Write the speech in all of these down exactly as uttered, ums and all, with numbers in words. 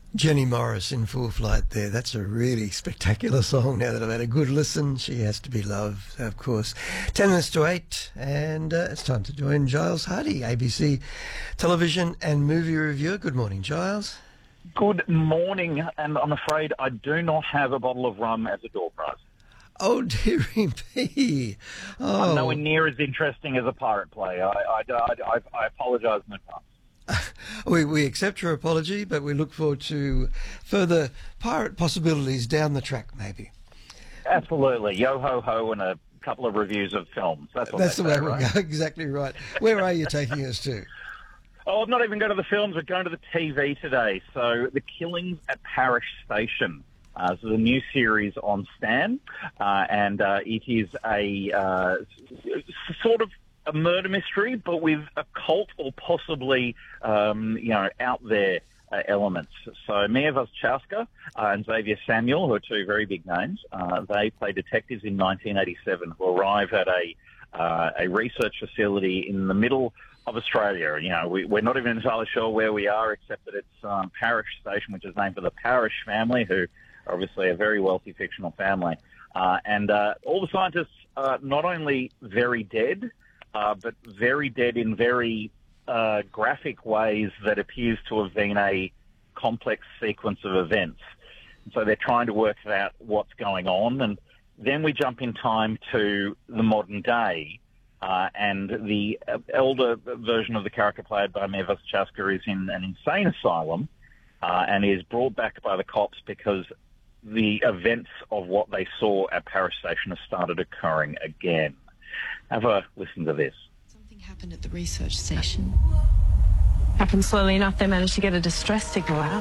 Jenny Morris in Full Flight there. That's a really spectacular song. Now that I've had a good listen, she has to be loved, of course. Ten minutes to eight, and uh, it's time to join Giles Hardy, A B C television and movie reviewer. Good morning, Giles. Good morning, and I'm afraid I do not have a bottle of rum as a door prize. Oh, dearie me. Oh. I'm nowhere near as interesting as a pirate play. I, I, I, I apologise in advance. We, we accept your apology, but we look forward to further pirate possibilities down the track, maybe. Absolutely. Yo-ho-ho and a couple of reviews of films. That's what That's the say, way we'll right? go. Exactly right. Where are you taking us to? Oh, I'm not even going to the films. We're going to the T V today. So, The Killings at Parish Station. Uh, this is a new series on Stan, uh, and uh, it is a uh, sort of a murder mystery, but with occult or possibly, um, you know, out there uh, elements. So Mia Wasikowska uh, and Xavier Samuel, who are two very big names, uh, they play detectives in nineteen eighty-seven who arrive at a uh, a research facility in the middle of Australia. You know, we, we're not even entirely sure where we are, except that it's um, Parish Station, which is named for the Parish family, who are obviously a very wealthy fictional family. Uh, and uh, all the scientists are not only very dead, Uh, but very dead in very uh, graphic ways that appears to have been a complex sequence of events. And so they're trying to work out what's going on. And then we jump in time to the modern day, uh, and the elder version of the character played by Mia Wasikowska is in an insane asylum uh, and is brought back by the cops because the events of what they saw at Parish Station have started occurring again. Have a listen to this. Something happened at the research station. Happened slowly enough, they managed to get a distress signal out.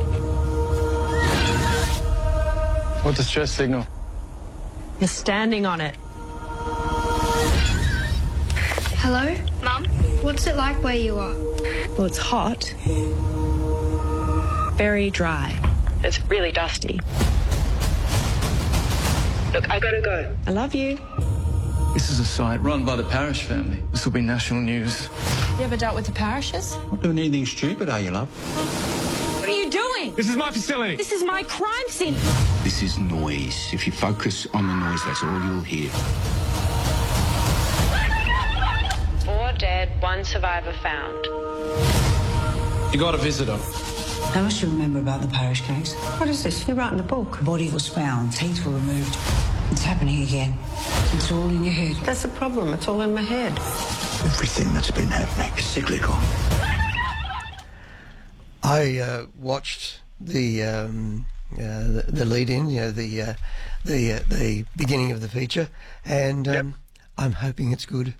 What distress signal? You're standing on it. Hello? Mum? What's it like where you are? Well, it's hot. Very dry. It's really dusty. Look, I gotta go. I love you. This is a site run by the Parish family. This will be national news. You ever dealt with the parishes? Not doing anything stupid, are you, love? What are you doing? This is my facility. This is my crime scene. This is noise. If you focus on the noise, that's all you'll hear. Four dead, one survivor found. You got a visitor. How much do you remember about the Parish case? What is this? You're writing a book. The body was found, teeth were removed. It's happening again. It's all in your head. That's the problem. It's all in my head. Everything that's been happening is cyclical. I uh, watched the, um, uh, the the lead-in, you know, the uh, the uh, the beginning of the feature, and um, Yep. I'm hoping it's good.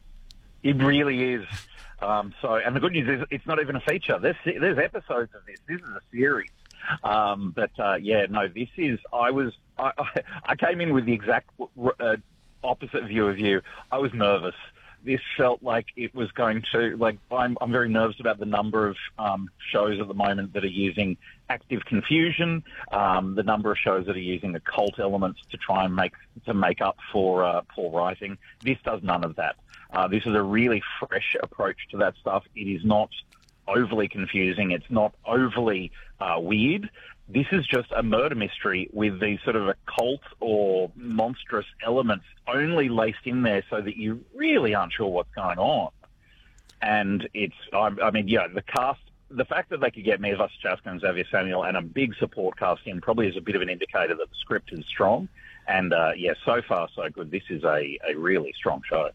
It really is. Um, so, and the good news is it's not even a feature. There's, there's episodes of this. This is a series. Um, but, uh, yeah, no, this is, I was, I, I, I came in with the exact uh, opposite view of you. I was nervous. This felt like it was going to, like, I'm, I'm very nervous about the number of um, shows at the moment that are using active confusion, um, the number of shows that are using occult elements to try and make, to make up for uh, poor writing. This does none of that. Uh, this is a really fresh approach to that stuff. It is not overly confusing. It's not overly uh, weird. This is just a murder mystery with these sort of occult or monstrous elements only laced in there so that you really aren't sure what's going on. And it's, I, I mean, yeah, the cast, the fact that they could get Mia Wasikowska and Xavier Samuel and a big support cast in probably is a bit of an indicator that the script is strong. And, uh, yeah, so far so good. This is a, a really strong show.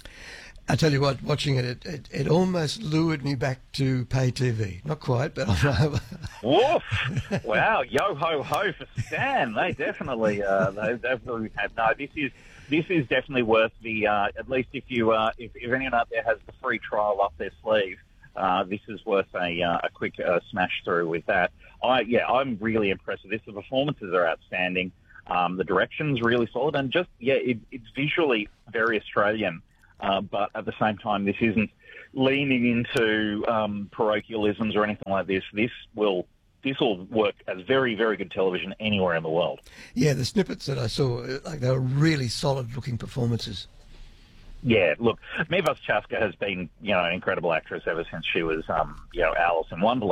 I tell you what, watching it, it, it, it almost lured me back to pay T V. Not quite, but I'm Woof! Wow, yo ho ho for Stan. They definitely, uh, they definitely have. No, this is this is definitely worth the. Uh, at least if you, uh, if, if anyone out there has the free trial up their sleeve, uh, this is worth a uh, a quick uh, smash through with that. I yeah, I'm really impressed with this. The performances are outstanding. Um, the direction's really solid, and just yeah, it, it's visually very Australian. Uh, but at the same time, this isn't leaning into um, parochialisms or anything like this. This will this will work as very, very good television anywhere in the world. Yeah, the snippets that I saw, like they were really solid-looking performances. Yeah, look, Mia Wasikowska has been, you know, an incredible actress ever since she was, um, you know, Alice in Wonderland.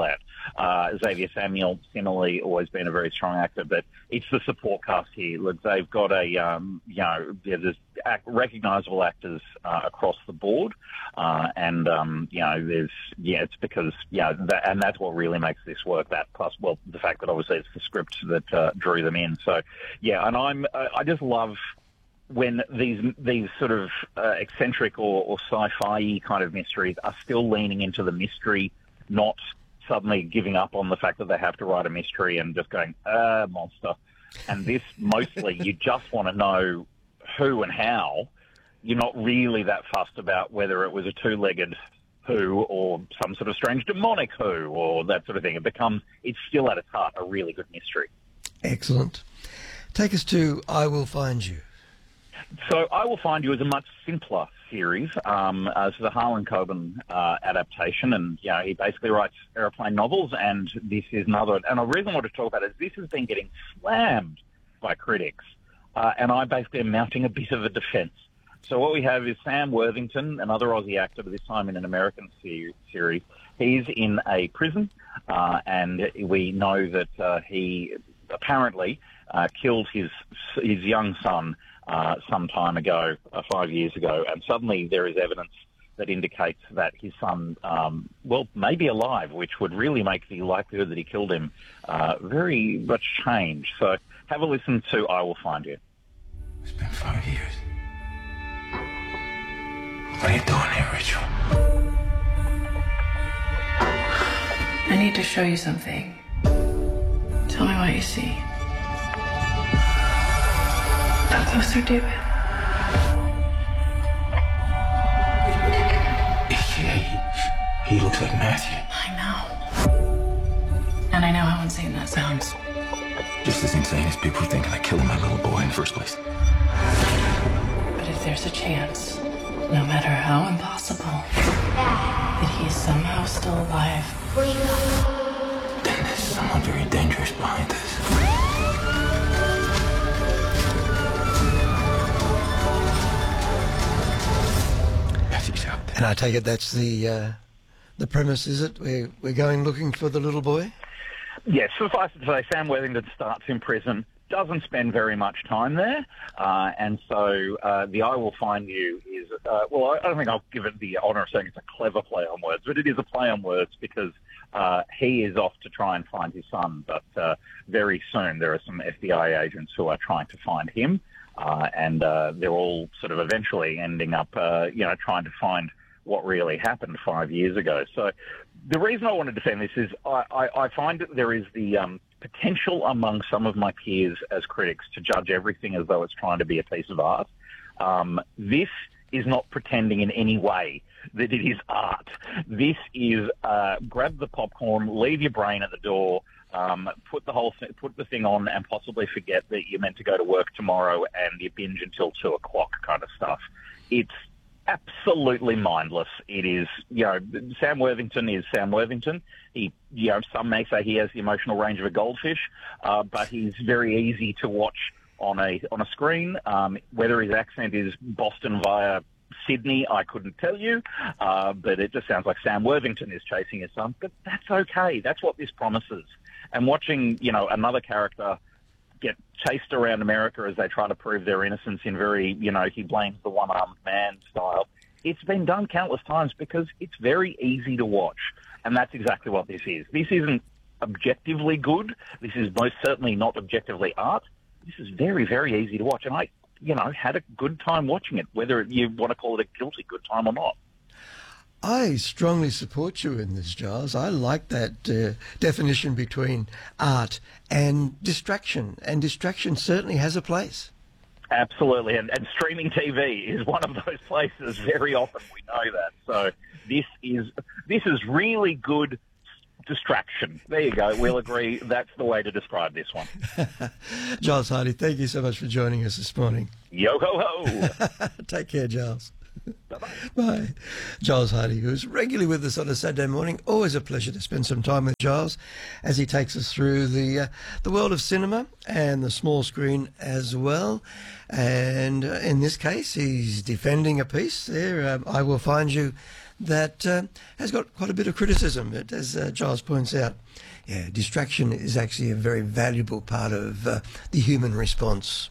Uh, Xavier Samuel, similarly, always been a very strong actor, but it's the support cast here. Look, they've got a, um, you know, there's act, recognisable actors uh, across the board, uh, and, um, you know, there's, yeah, it's because, yeah, that, and that's what really makes this work, that plus, well, the fact that obviously it's the script that uh, drew them in. So, yeah, and I'm, I just love when these these sort of uh, eccentric or, or sci-fi kind of mysteries are still leaning into the mystery, not suddenly giving up on the fact that they have to write a mystery and just going, ah, monster. And this, mostly, you just want to know who and how. You're not really that fussed about whether it was a two-legged who or some sort of strange demonic who or that sort of thing. It becomes, it's still at its heart a really good mystery. Excellent. Take us to I Will Find You. So I Will Find You is a much simpler series. Um, uh, it's the Harlan Coben uh, adaptation, and you know, he basically writes aeroplane novels, and this is another. And the reason I want to talk about it is this has been getting slammed by critics, uh, and I basically am mounting a bit of a defence. So what we have is Sam Worthington, another Aussie actor, but this time in an American se- series. He's in a prison, uh, and we know that uh, he apparently uh, killed his his young son Uh, some time ago, uh, five years ago, and suddenly there is evidence that indicates that his son, um, well, may be alive, which would really make the likelihood that he killed him uh, very much change. So have a listen to I Will Find You. It's been five years. What are you doing here, Rachel? I need to show you something. Tell me what you see. Come closer, David. He, he looks like Matthew. I know. And I know how insane that sounds. Just as insane as people thinking I killed my little boy in the first place. But if there's a chance, no matter how impossible, that he's somehow still alive, then there's someone very dangerous behind this. And I take it that's the uh, the premise, is it? We're, we're going looking for the little boy? Yes, suffice it to say, Sam Worthington starts in prison, doesn't spend very much time there, uh, and so uh, the I Will Find You is, uh, well, I don't think I'll give it the honour of saying it's a clever play on words, but it is a play on words because uh, he is off to try and find his son, but uh, very soon there are some F B I agents who are trying to find him, uh, and uh, they're all sort of eventually ending up, uh, you know, trying to find what really happened five years ago. So the reason I want to defend this is I, I, I find that there is the um, potential among some of my peers as critics to judge everything as though it's trying to be a piece of art. Um, this is not pretending in any way that it is art. This is uh, grab the popcorn, leave your brain at the door, um, put the whole th- put the thing on and possibly forget that you're meant to go to work tomorrow and you binge until two o'clock kind of stuff. It's absolutely mindless. It is, you know, Sam Worthington is Sam Worthington. He, you know, some may say he has the emotional range of a goldfish, uh, but he's very easy to watch on a on a screen. Um, whether his accent is Boston via Sydney, I couldn't tell you, uh, but it just sounds like Sam Worthington is chasing his son. But that's okay. That's what this promises. And watching, you know, another character get chased around America as they try to prove their innocence in very, you know, he blames the one-armed man style. It's been done countless times because it's very easy to watch. And that's exactly what this is. This isn't objectively good. This is most certainly not objectively art. This is very, very easy to watch. And I, you know, had a good time watching it, whether you want to call it a guilty good time or not. I strongly support you in this, Giles. I like that uh, definition between art and distraction, and distraction certainly has a place. Absolutely, and, and streaming T V is one of those places. Very often we know that. So this is this is really good distraction. There you go. We'll agree that's the way to describe this one. Giles Hardy, thank you so much for joining us this morning. Yo ho ho. Take care, Giles. Bye-bye. Bye. Giles Hardy, who's regularly with us on a Saturday morning. Always a pleasure to spend some time with Giles as he takes us through the uh, the world of cinema and the small screen as well. And uh, in this case, he's defending a piece there. Um, I Will Find You, that uh, has got quite a bit of criticism. But as uh, Giles points out, yeah, distraction is actually a very valuable part of uh, the human response.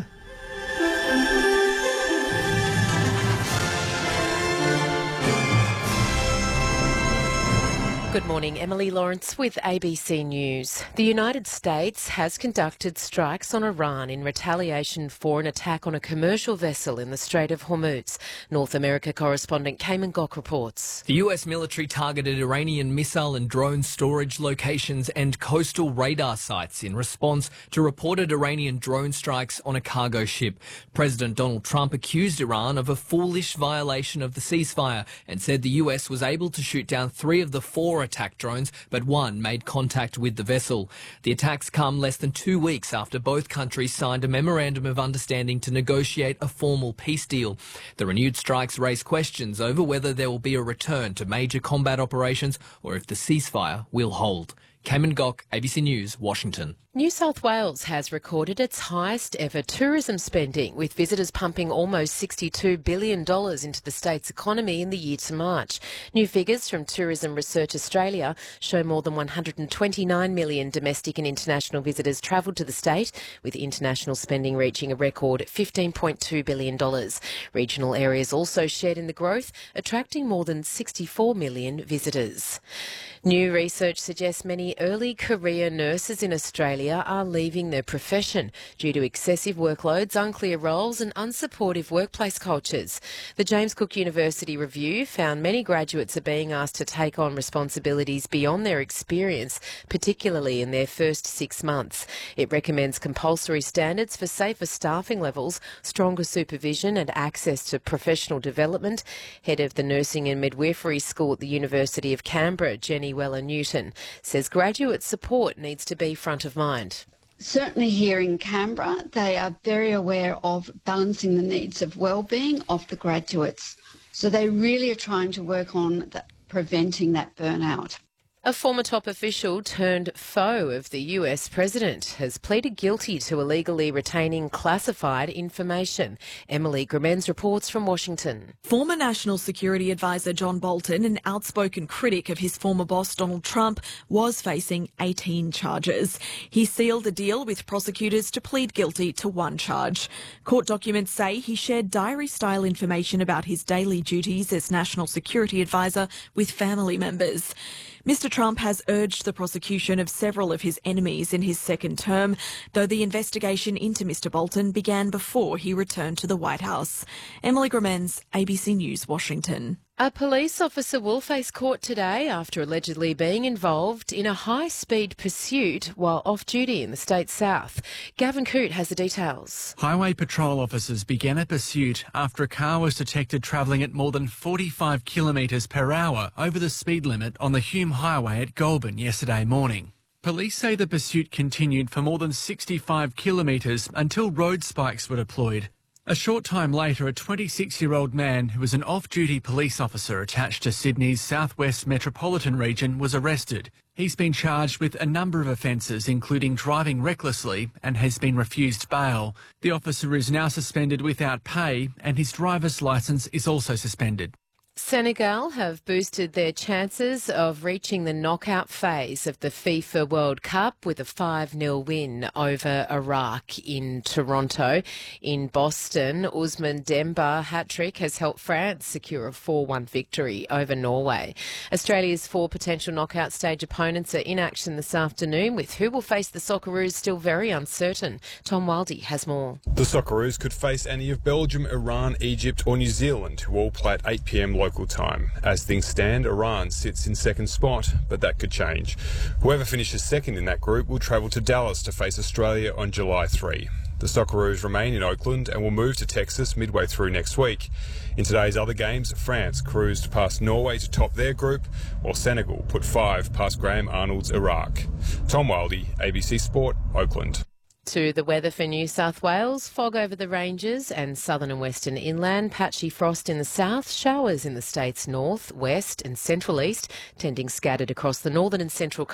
Good morning, Emily Lawrence with A B C News. The United States has conducted strikes on Iran in retaliation for an attack on a commercial vessel in the Strait of Hormuz. North America correspondent Cayman Gok reports. The U S military targeted Iranian missile and drone storage locations and coastal radar sites in response to reported Iranian drone strikes on a cargo ship. President Donald Trump accused Iran of a foolish violation of the ceasefire and said the U S was able to shoot down three of the four attack drones, but one made contact with the vessel. The attacks come less than two weeks after both countries signed a memorandum of understanding to negotiate a formal peace deal. The renewed strikes raise questions over whether there will be a return to major combat operations or if the ceasefire will hold. Cayman Gok, A B C News, Washington. New South Wales has recorded its highest ever tourism spending, with visitors pumping almost sixty-two billion dollars into the state's economy in the year to March. New figures from Tourism Research Australia show more than one hundred twenty-nine million domestic and international visitors travelled to the state, with international spending reaching a record fifteen point two billion dollars. Regional areas also shared in the growth, attracting more than sixty-four million visitors. New research suggests many early career nurses in Australia are leaving their profession due to excessive workloads, unclear roles and unsupportive workplace cultures. The James Cook University review found many graduates are being asked to take on responsibilities beyond their experience, particularly in their first six months. It recommends compulsory standards for safer staffing levels, stronger supervision and access to professional development. Head of the Nursing and Midwifery School at the University of Canberra, Jenny Weller-Newton, says graduate support needs to be front of mind. Certainly here in Canberra, they are very aware of balancing the needs of wellbeing of the graduates. So they really are trying to work on the, preventing that burnout. A former top official turned foe of the U S president has pleaded guilty to illegally retaining classified information. Emily Gramens reports from Washington. Former National Security Advisor John Bolton, an outspoken critic of his former boss Donald Trump, was facing eighteen charges. He sealed a deal with prosecutors to plead guilty to one charge. Court documents say he shared diary-style information about his daily duties as National Security Advisor with family members. Mister Trump has urged the prosecution of several of his enemies in his second term, though the investigation into Mister Bolton began before he returned to the White House. Emily Gramens, A B C News, Washington. A police officer will face court today after allegedly being involved in a high-speed pursuit while off-duty in the state's south. Gavin Coote has the details. Highway patrol officers began a pursuit after a car was detected travelling at more than forty-five kilometres per hour over the speed limit on the Hume Highway at Goulburn yesterday morning. Police say the pursuit continued for more than sixty-five kilometres until road spikes were deployed. A short time later, a twenty-six-year-old man who was an off-duty police officer attached to Sydney's southwest metropolitan region was arrested. He's been charged with a number of offences, including driving recklessly, and has been refused bail. The officer is now suspended without pay, and his driver's licence is also suspended. Senegal have boosted their chances of reaching the knockout phase of the FIFA World Cup with a five nil win over Iraq in Toronto. In Boston, Ousmane Demba hat-trick has helped France secure a four one victory over Norway. Australia's four potential knockout stage opponents are in action this afternoon, with who will face the Socceroos still very uncertain. Tom Wildy has more. The Socceroos could face any of Belgium, Iran, Egypt or New Zealand, who all play at eight p m local time. As things stand, Iran sits in second spot, but that could change. Whoever finishes second in that group will travel to Dallas to face Australia on July third. The Socceroos remain in Oakland and will move to Texas midway through next week. In today's other games, France cruised past Norway to top their group, while Senegal put five past Graham Arnold's Iraq. Tom Wildy, A B C Sport, Oakland. To the weather for New South Wales, fog over the ranges and southern and western inland, patchy frost in the south, showers in the state's north, west and central east, tending scattered across the northern and central